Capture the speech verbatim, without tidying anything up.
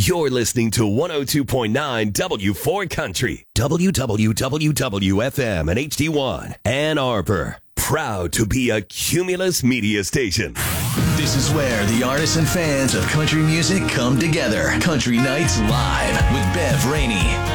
You're listening to one oh two point nine W four Country, W W W W F M and H D one, Ann Arbor. Proud to be a Cumulus media station. This is where the artists and fans of country music come together. Country Nights Live with Bev Rainey.